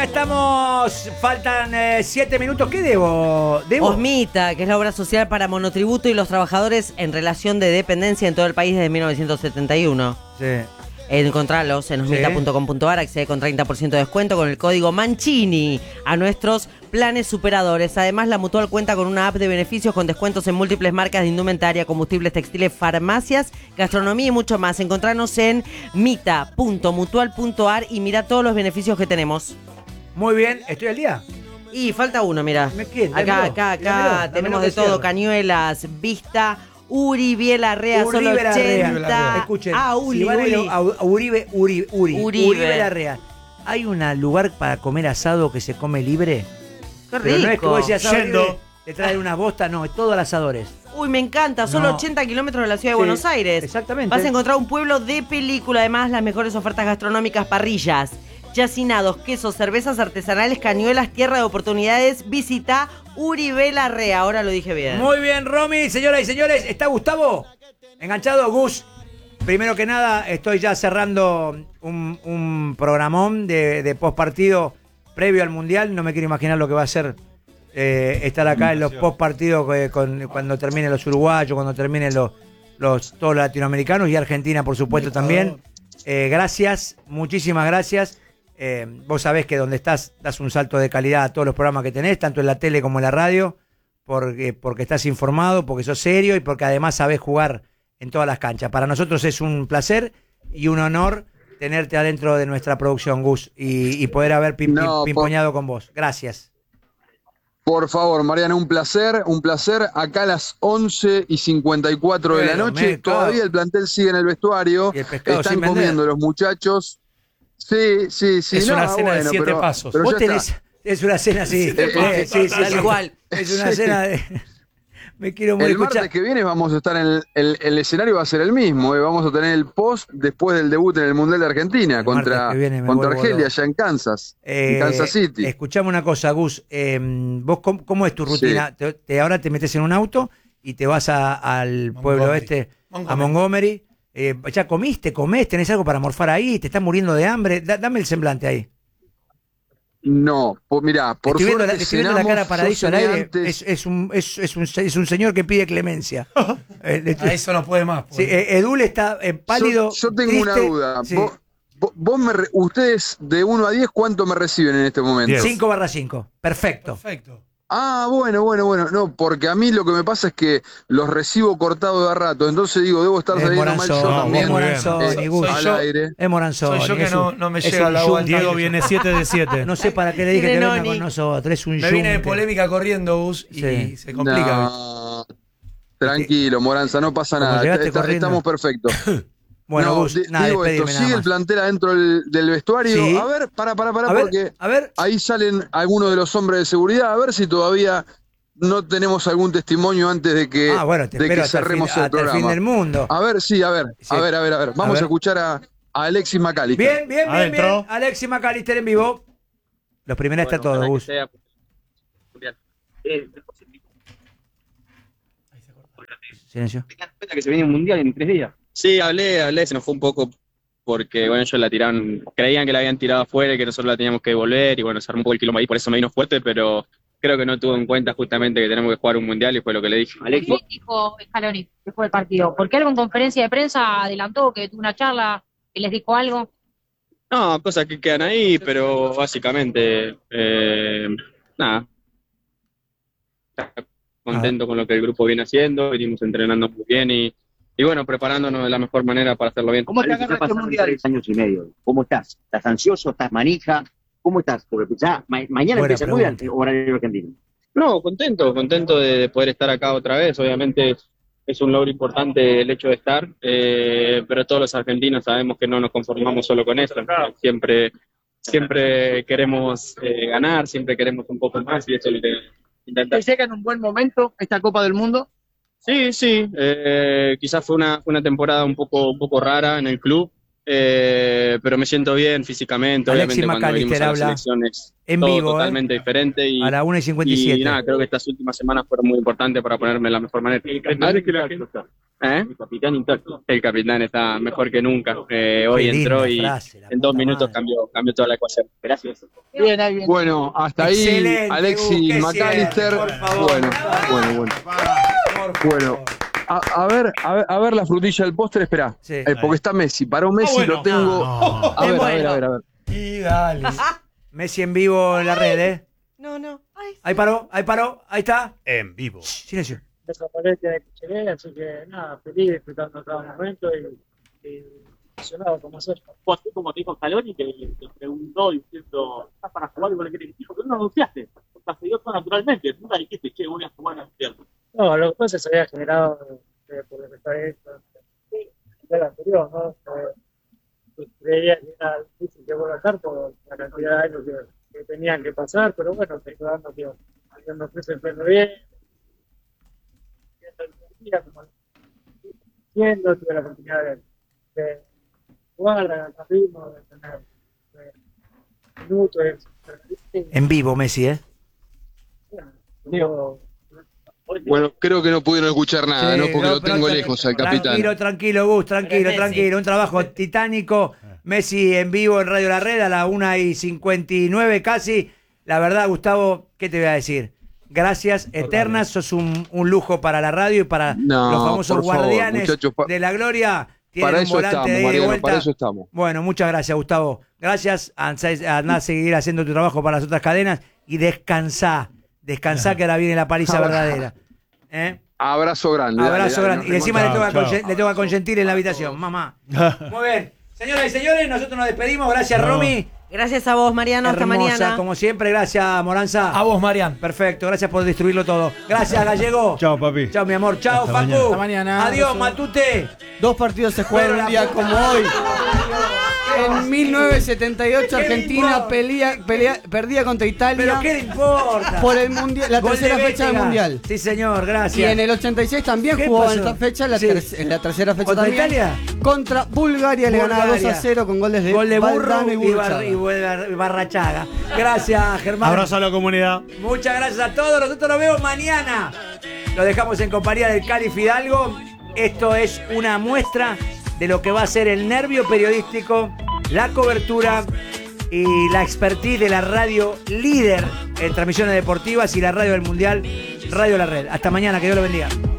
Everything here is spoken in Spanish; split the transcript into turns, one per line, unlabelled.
estamos. Faltan 7 minutos. ¿Qué debo?
Osmita, que es la obra social para monotributo y los trabajadores en relación de dependencia en todo el país desde 1971.
Sí.
Encontralos en osmita.com.ar, accede con 30% de descuento con el código Mancini a nuestros planes superadores. Además, la Mutual cuenta con una app de beneficios con descuentos en múltiples marcas de indumentaria, combustibles, textiles, farmacias, gastronomía y mucho más. Encontranos en mita.mutual.ar y mira todos los beneficios que tenemos.
Muy bien, ¿estoy al día?
Y falta uno, mira. Acá tenemos de todo, cañuelas, vista... Uribe Larrea, solo 80.
Escuchen,
Uribe
Larrea. ¿Hay un lugar para comer asado que se come libre?
Qué rico.
Pero no es que vos decís asado libre, te trae unas bostas, no, es todo al asadores.
Uy, me encanta, solo 80 kilómetros de la ciudad de Buenos Aires.
Exactamente.
Vas a encontrar un pueblo de película, además las mejores ofertas gastronómicas, parrillas, yacinados, quesos, cervezas artesanales, cañuelas, tierra de oportunidades. Visita Uribe Larrea, ahora lo dije bien.
Muy bien, Romy, señoras y señores. ¿Está Gustavo? ¿Enganchado, Gus? Primero que nada, estoy ya cerrando un programón de postpartido previo al Mundial. No me quiero imaginar lo que va a ser estar acá en los postpartidos cuando terminen los uruguayos, cuando terminen todos los latinoamericanos y Argentina, por supuesto, también. Gracias, muchísimas gracias. Vos sabés que donde estás das un salto de calidad a todos los programas que tenés, tanto en la tele como en la radio, porque estás informado, porque sos serio y porque además sabés jugar en todas las canchas. Para nosotros es un placer y un honor tenerte adentro de nuestra producción, Gus, y poder haber pimpoñado con vos. Gracias.
Por favor, Mariano, un placer. Acá a las 11:54 de la noche, todavía el plantel sigue en el vestuario, están comiendo los muchachos. Sí.
Es una cena de 7 pasos.
Pero vos tenés, es una cena así. Sí,
tal cual.
Es una cena de... Me quiero morir.
El martes que viene vamos a estar en el escenario, va a ser el mismo. Vamos a tener el post después del debut en el Mundial de Argentina contra Argelia, allá en Kansas, en Kansas City.
Escuchame una cosa, Gus. ¿Vos cómo es tu rutina? Sí. Ahora te metes en un auto y te vas al pueblo a Montgomery. ¿Ya comiste? ¿Tenés algo para morfar ahí? ¿Te estás muriendo de hambre? Dame el semblante ahí.
No, pues mirá, por suerte
estoy viendo la cara Paradiso al aire. Es un señor que pide clemencia.
A eso no puede más.
Sí, Edul está pálido.
Yo tengo una duda. Sí. Ustedes de 1 a 10, ¿cuánto me reciben en este momento?
5/5. Perfecto.
Ah, bueno. No, porque a mí lo que me pasa es que los recibo cortados de a rato. Entonces digo, debo estar saliendo mal yo también. Al aire.
Es Moranzoni.
Soy yo que no me llega la agua. Diego viene 7 de 7.
No sé para qué le dije que venga con nosotros. Es un
me viene de polémica corriendo, Gus, y se complica.
No, tranquilo, Moranza, no pasa nada. Estamos perfectos.
Bueno, Gus,
digo esto, sigue el plantel adentro del vestuario. Sí. A ver, porque ahí salen algunos de los hombres de seguridad, a ver si todavía no tenemos algún testimonio antes de que, cerremos el programa.
El fin del mundo.
A ver. Vamos a escuchar a Alexis McAllister.
Bien. Alexis McAllister en vivo. Los primeros está todo, Gus. Silencio.
Que se viene un mundial en 3 días.
Sí, hablé, se nos fue un poco porque, bueno, ellos la tiraron, creían que la habían tirado afuera y que nosotros la teníamos que devolver y, bueno, se armó un poco el quilombo ahí, por eso me vino fuerte, pero creo que no tuvo en cuenta justamente que tenemos que jugar un mundial y fue lo que le dije.
¿Qué dijo Scaloni después del partido? ¿Por qué algo en conferencia de prensa adelantó que tuvo una charla y les dijo algo?
No, cosas que quedan ahí, pero básicamente, nada. Contento con lo que el grupo viene haciendo, venimos entrenando muy bien y bueno, preparándonos de la mejor manera para hacerlo bien.
¿Cómo te agarras este mundial? 3 años y medio. ¿Cómo estás? ¿Estás ansioso? ¿Estás manija? ¿Cómo estás? Porque ya mañana empieza el mundial, horario argentino.
No, contento de poder estar acá otra vez. Obviamente es un logro importante el hecho de estar, pero todos los argentinos sabemos que no nos conformamos solo con eso. Siempre queremos ganar, siempre queremos un poco más y eso es lo que intentamos.
¿Te llega en un buen momento esta Copa del Mundo?
Sí, quizás fue una temporada un poco rara en el club, pero me siento bien físicamente.
Alexis
obviamente cuando venimos a las selecciones
en
todo
vivo,
totalmente diferente. Y,
a la 1:57.
Y nada, creo que estas últimas semanas fueron muy importantes para ponerme de la mejor manera. El capitán intacto. El capitán está mejor que nunca. Hoy entró y en 2 minutos cambió toda la ecuación. Gracias.
Bien. Bueno, hasta
excelente,
ahí Alexis McAllister. Bueno. A ver la frutilla del postre, espera. Sí. Porque está Messi. Paró Messi, lo tengo. A ver.
Y dale.
Messi en vivo en la red,
No.
Ahí paró, ahí está.
En vivo.
Silencio.
Desaparece de que llegué, así que nada, feliz, disfrutando cada momento y emocionado como ser.
Vos, así como te dijo Scaloni, que te preguntó diciendo, ¿estás para jugar y vos le querés decir? ¿Por qué no anunciaste? Porque se dio todo naturalmente. Nunca dijiste, che, voy a jugar al mundial.
No, lo que pasa es que se había generado por el resto del anterior, ¿no? Creía que era difícil que vuelva a estar por la cantidad de años que tenían que pasar, pero bueno, te estoy dando que me fui siempre bien. Tuve la oportunidad de jugar, de ganar ritmo, de tener minutos.
En vivo, Messi,
Bueno, creo que no pudieron escuchar nada, ¿no? Porque lo tengo lejos al capitán.
Tranquilo, Gus, tranquilo. Un trabajo titánico. Messi en vivo en Radio La Red a la 1:59 casi. La verdad, Gustavo, ¿qué te voy a decir? Gracias eternas, sos un lujo para la radio y para los famosos guardianes de la gloria.
Para eso estamos, Mariano, para eso estamos.
Bueno, muchas gracias, Gustavo. Gracias, andá a seguir haciendo tu trabajo para las otras cadenas y descansá, que ahora viene la paliza verdadera.
Abrazo grande.
Y encima le toca consentir en la habitación, mamá. Muy bien. Señoras y señores, nosotros nos despedimos. Gracias, Romy.
Gracias a vos, Mariano. Hasta mañana.
Como siempre, gracias, Moranza.
A vos, Marian.
Perfecto, gracias por destruirlo todo. Gracias, Gallego.
Chao, papi.
Chao, mi amor. Chao, Facu.
Hasta mañana.
Adiós, Matute.
2 partidos se jugaron un día como hoy. En 1978 Argentina perdía contra Italia.
¿Pero qué le importa?
Por el mundial, la tercera fecha del mundial.
Sí, señor, gracias.
Y en el 86 también jugó en esta fecha, en la tercera fecha
¿Contra
también.
Italia?
Contra Bulgaria le ganaba 2-0 con goles de
Burro
y
y Barrachaga. Gracias, Germán.
Abrazo a la comunidad.
Muchas gracias a todos. Nosotros nos vemos mañana. Lo dejamos en compañía del Cali Fidalgo. Esto es una muestra de lo que va a ser el nervio periodístico, la cobertura y la expertise de la radio líder en transmisiones deportivas y la radio del Mundial, Radio La Red. Hasta mañana, que Dios lo bendiga.